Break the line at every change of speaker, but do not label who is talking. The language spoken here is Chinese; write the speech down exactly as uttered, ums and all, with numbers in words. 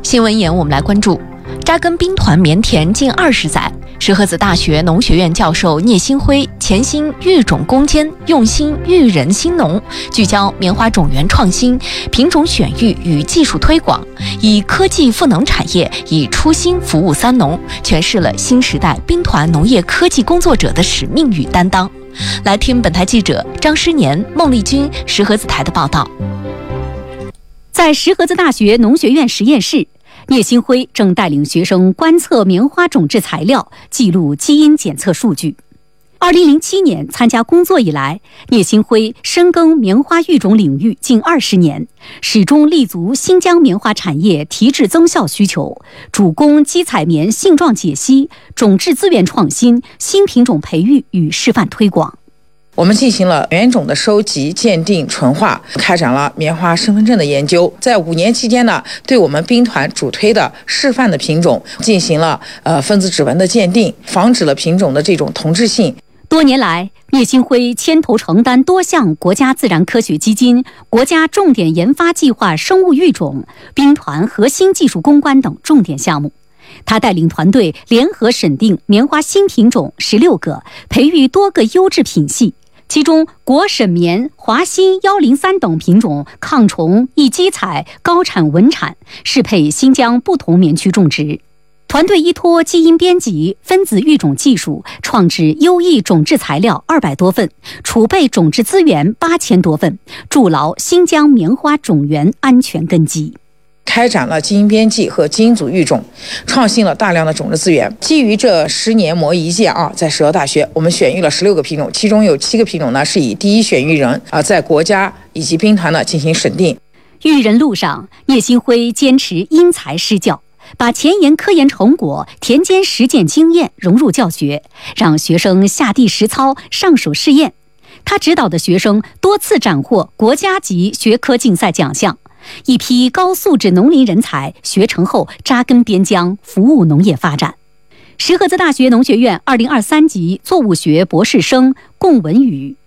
新闻眼我们来关注，扎根兵团棉田近二十载，石河子大学农学院教授聂新辉潜心育种攻坚，用心育人兴农，聚焦棉花种源创新、品种选育与技术推广，以科技赋能产业，以初心服务三农，诠释了新时代兵团农业科技工作者的使命与担当。来听本台记者张诗年、孟丽君石河子台的报道。
在石河子大学农学院实验室，聂新辉正带领学生观测棉花种质材料，记录基因检测数据。二零零七年参加工作以来，聂新辉深耕棉花育种领域近二十年，始终立足新疆棉花产业提质增效需求，主攻基采棉性状解析、种质资源创新、新品种培育与示范推广。
我们进行了原种的收集、鉴定、纯化，开展了棉花身份证的研究。在五年期间呢，对我们兵团主推的示范的品种进行了呃分子指纹的鉴定，防止了品种的这种同质性。
多年来，聂新辉牵头承担多项国家自然科学基金、国家重点研发计划生物育种、兵团核心技术攻关等重点项目。他带领团队联合审定棉花新品种十六个，培育多个优质品系。其中，国审棉、华新幺零三等品种抗虫、易基采、高产稳产，适配新疆不同棉区种植。团队依托基因编辑、分子育种技术，创制优异种质材料二百多份，储备种质资源八千多份，筑牢新疆棉花种源安全根基。
开展了基因编辑和基因组育种，创新了大量的种子资源。基于这十年磨一剑啊，在石河大学，我们选育了十六个品种，其中有七个品种呢是以第一选育人啊，在国家以及兵团呢进行审定。
育人路上，聂新辉坚持因材施教，把前沿科研成果、田间实践经验融入教学，让学生下地实操、上手试验。他指导的学生多次斩获国家级学科竞赛奖项。一批高素质农林人才学成后扎根边疆，服务农业发展。石河子大学农学院二零二三级作物学博士生龚文宇